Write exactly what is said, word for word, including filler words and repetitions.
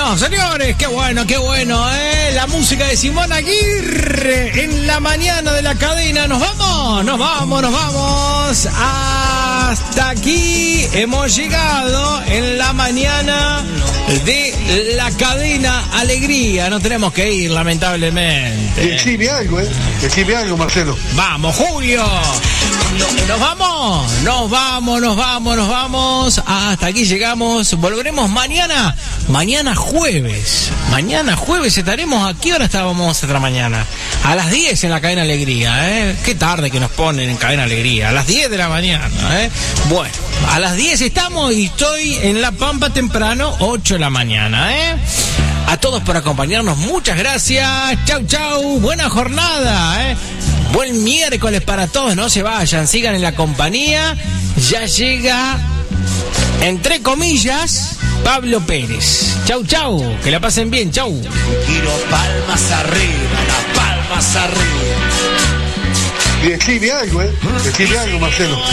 bueno, señores, qué bueno, qué bueno, ¿eh? La música de Simón Aguirre en la mañana de la cadena. Nos vamos, nos vamos, nos vamos. Hasta aquí hemos llegado en la mañana de la cadena Alegría. No tenemos que ir, lamentablemente. Decime algo, ¿eh? Decime algo, Marcelo. Vamos, Julio. Nos vamos, nos vamos, nos vamos, nos vamos. Hasta aquí llegamos. Volveremos mañana, mañana jueves. Mañana jueves estaremos. ¿A qué hora estábamos otra mañana? A las diez en la cadena Alegría, ¿eh? Qué tarde que nos ponen en cadena Alegría. A las diez de la mañana, ¿eh? Bueno, a las diez estamos y estoy en La Pampa temprano, ocho de la mañana, ¿eh? A todos por acompañarnos, muchas gracias. Chau, chau. Buena jornada, ¿eh? Buen miércoles para todos, no se vayan, sigan en la compañía. Ya llega, entre comillas, Pablo Pérez. Chau, chau, que la pasen bien, chau. Quiero palmas arriba, las palmas arriba. Decime algo, ¿eh? Decime algo, Marcelo.